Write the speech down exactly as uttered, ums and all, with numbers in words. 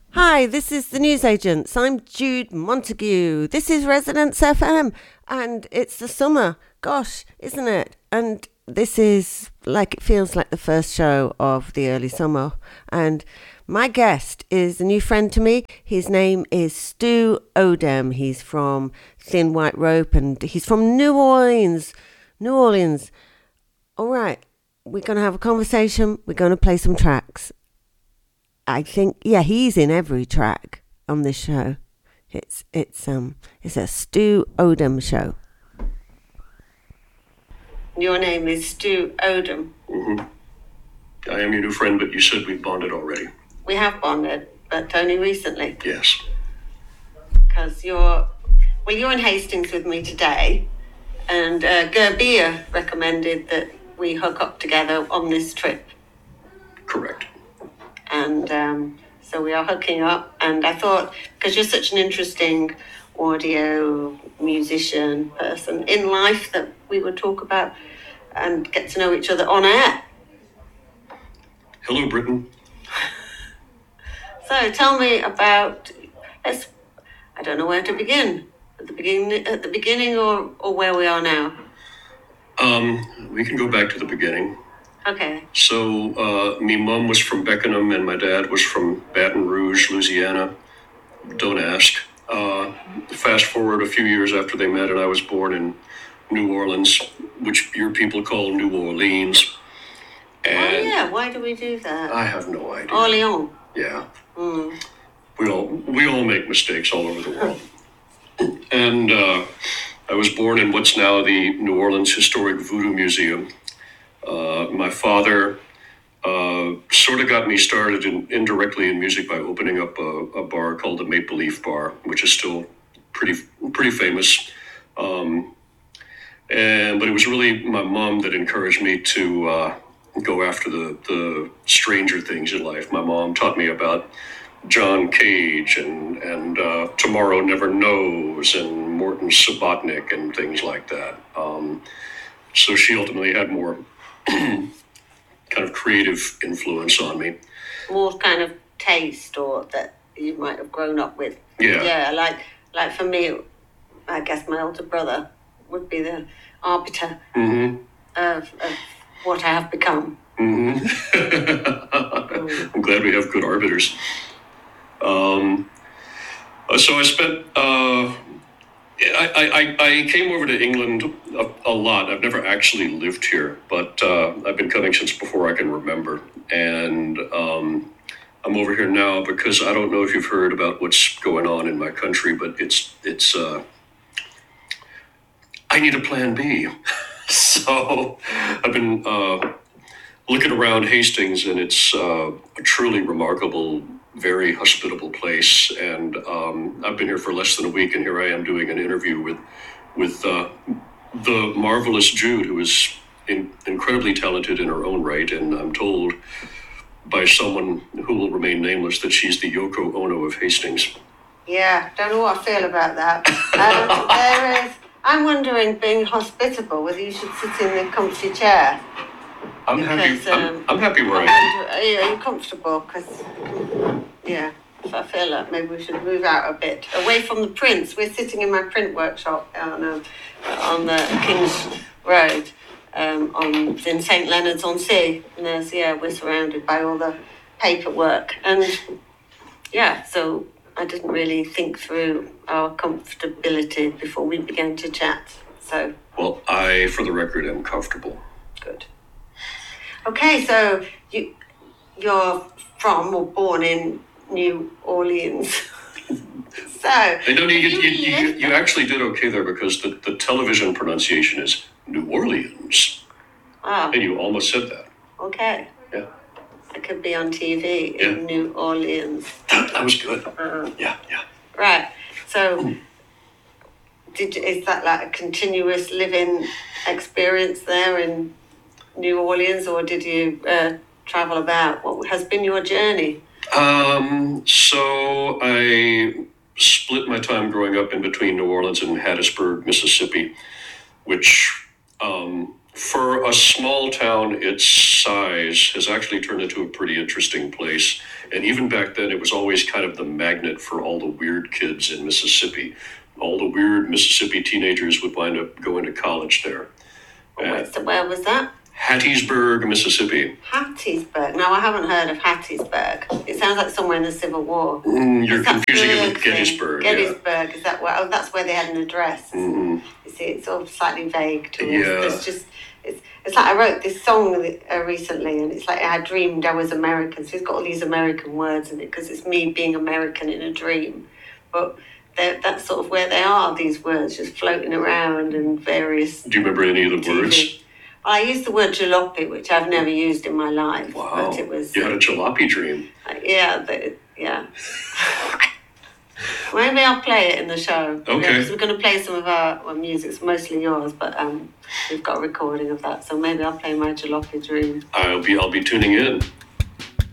Hi, this is the Newsagents. I'm Jude Montague. This is Resonance F M, and it's the summer. Gosh, isn't it? And this is like, it feels like the first show of the early summer. And my guest is a new friend to me. His name is Stu Odem. He's from Thin White Rope, and he's from New Orleans. New Orleans. All right, we're going to have a conversation. We're going to play some tracks. I think, yeah, he's in every track on this show. It's it's um it's a Stu Odem show. Your name is Stu Odem. Mm-hmm. I am your new friend, but you said we bonded already. We have bonded, but only recently. Yes. Because you're, well, you're in Hastings with me today, and uh, Gerbia recommended that we hook up together on this trip. Correct. And um, so we are hooking up. And I thought, because you're such an interesting audio musician person in life, that we would talk about and get to know each other on air. Hello, Britain. So tell me about, let's, I don't know where to begin. At the beginning, at the beginning or, or where we are now? Um, we can go back to the beginning. Okay. So, uh, me mom was from Beckenham and my dad was from Baton Rouge, Louisiana. Don't ask. Uh, fast forward a few years after they met and I was born in New Orleans, which your people call New Orleans. And oh yeah, why do we do that? I have no idea. Orleans. Yeah. Mm. We all we all make mistakes all over the world. And uh, I was born in what's now the New Orleans Historic Voodoo Museum. Uh, my father uh, sort of got me started in, indirectly in music by opening up a, a bar called the Maple Leaf Bar, which is still pretty pretty famous. Um, and but it was really my mom that encouraged me to uh, go after the, the stranger things in life. My mom taught me about John Cage and, and uh, Tomorrow Never Knows and Morton Subotnick and things like that. Um, so she ultimately had more kind of creative influence on me. More kind of taste, or that you might have grown up with. Yeah. Yeah, like like for me, I guess my older brother would be the arbiter mm-hmm. of, of what I have become. Mm-hmm. mm. I'm glad we have good arbiters. Um, so I spent... Uh, I, I, I came over to England a, a lot. I've never actually lived here, but uh, I've been coming since before I can remember. And um, I'm over here now because I don't know if you've heard about what's going on in my country, but it's, it's uh, I need a plan B. So I've been uh, looking around Hastings, and it's uh, a truly remarkable, very hospitable place, and um, I've been here for less than a week, and here I am doing an interview with with uh, the marvelous Jude, who is in, incredibly talented in her own right, and I'm told by someone who will remain nameless that she's the Yoko Ono of Hastings. Yeah, don't know what I feel about that. um, there is, I'm wondering, being hospitable, whether you should sit in the comfy chair. I'm because, happy. Um, I'm, I'm happy where I am. Are you, are you comfortable? Because, yeah, if I feel like maybe we should move out a bit away from the prints. We're sitting in my print workshop on um, on the King's Road, um, on in Saint Leonard's on Sea, and there's yeah, we're surrounded by all the paperwork, and yeah, so I didn't really think through our comfortability before we began to chat. So well, I, for the record, am comfortable. Good. Okay, so you, you're from or born in New Orleans. so... I know you, you, you, you, you actually did okay there, because the, the television pronunciation is New Orleans. Ah. And you almost said that. Okay. Yeah. I could be on T V yeah. in New Orleans. That, that was good. Uh, yeah, yeah. Right. So, did is that like a continuous living experience there in New Orleans, or did you uh, travel about? What has been your journey? Um, so I split my time growing up in between New Orleans and Hattiesburg, Mississippi, which um, For a small town its size has actually turned into a pretty interesting place. And even back then, it was always kind of the magnet for all the weird kids in Mississippi. All the weird Mississippi teenagers would wind up going to college there. What's the, where was that? Hattiesburg, Mississippi. Hattiesburg. No, I haven't heard of Hattiesburg. It sounds like somewhere in the Civil War. Mm, you're Is that confusing it with Berg thing? Gettysburg. Gettysburg. Is that where? Oh, that's where they had an address. Yeah. Mm-hmm. You see, it's all slightly vague to us. Yeah. It's just, it's, it's like I wrote this song uh, recently, and it's like I dreamed I was American. So it's got all these American words in it because it's me being American in a dream. But that's sort of where they are, these words, just floating around in various... Do you remember any of the T V. words? Well, I used the word jalopy, which I've never used in my life. Wow. But it was... You had a jalopy dream. Uh, yeah, the, yeah. Maybe I'll play it in the show. Okay. Because we're going to play some of our, our music. It's mostly yours, but um, we've got a recording of that. So maybe I'll play my jalopy dream. I'll be I'll be tuning in.